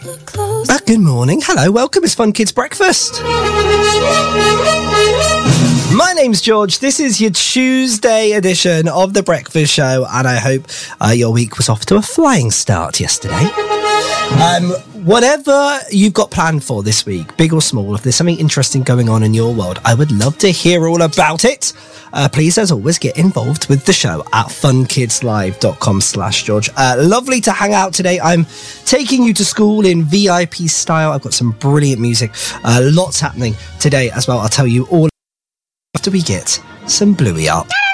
Good morning. Hello. Welcome. It's Fun Kids Breakfast. My name's George. This is your Tuesday edition of The Breakfast Show, and I hope your week was off to a flying start yesterday. Whatever you've got planned for this week, big or small, if there's something interesting going on in your world, I would love to hear all about it. Please, as always, get involved with the show at funkidslive.com/George. Lovely to hang out today. I'm taking you to school in VIP style. I've got some brilliant music. Lots happening today as well. I'll tell you all after we get some Bluey up.